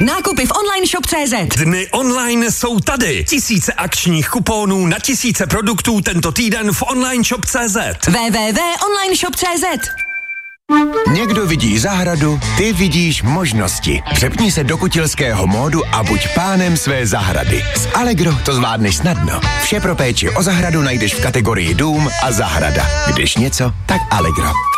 Nákupy v online shop.cz. Dny online jsou tady. Tisíce akčních kuponů na tisíce produktů tento týden v online shop.cz. www.onlineshop.cz. Někdo vidí zahradu, ty vidíš možnosti. Přepni se do kutilského módu a buď pánem své zahrady. S Allegro to zvládneš snadno. Vše pro péči o zahradu najdeš v kategorii dům a zahrada. Když něco, tak Allegro.